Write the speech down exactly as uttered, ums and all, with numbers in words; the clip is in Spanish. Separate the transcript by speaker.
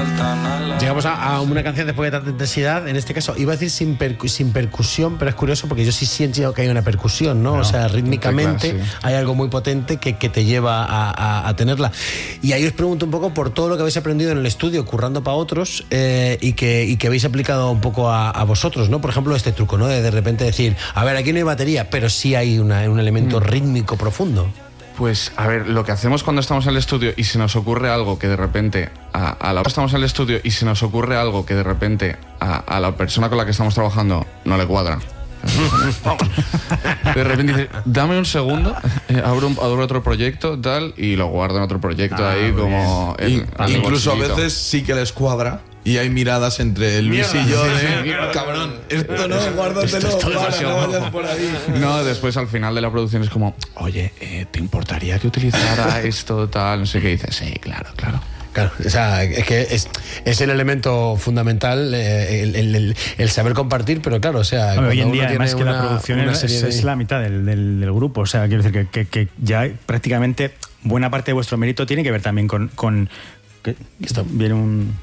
Speaker 1: Llegamos a, a una canción después de tanta intensidad, en este caso iba a decir sin, percu- sin percusión, pero es curioso porque yo sí siento que hay una percusión, ¿no? No, o sea, rítmicamente claro, sí. hay algo muy potente que, que te lleva a, a, a tenerla. Y ahí os pregunto un poco por todo lo que habéis aprendido en el estudio, currando para otros, eh, y, que, y que habéis aplicado un poco a, a vosotros, ¿no? Por ejemplo, este truco, ¿no? De de repente decir, a ver, aquí no hay batería, pero sí hay una, un elemento mm. rítmico profundo.
Speaker 2: Pues, a ver, lo que hacemos cuando estamos en el estudio y se nos ocurre algo que de repente, a, a la hora que estamos en el estudio y se nos ocurre algo que de repente a, a la persona con la que estamos trabajando no le cuadra. De repente dice, dame un segundo, eh, abro, un, abro otro proyecto, tal, y lo guardo en otro proyecto ah, ahí como...
Speaker 3: El, el incluso a veces sí que les cuadra. Y hay miradas entre Luis Mierda, y yo de, sí, sí, cabrón, esto no, guárdatelo, para, no vayas por ahí.
Speaker 2: No, después al final de la producción es como, oye, eh, ¿te importaría que utilizara esto, tal? No sé qué. Dices, sí, claro, claro.
Speaker 1: Claro, o sea, es que es, es el elemento fundamental, eh, el, el, el, el saber compartir, pero claro, o sea...
Speaker 4: Bueno, hoy en día además que una, la producción es, es, de... es la mitad del, del, del grupo, o sea, quiero decir que, que, que ya prácticamente buena parte de vuestro mérito tiene que ver también con... con que esto viene un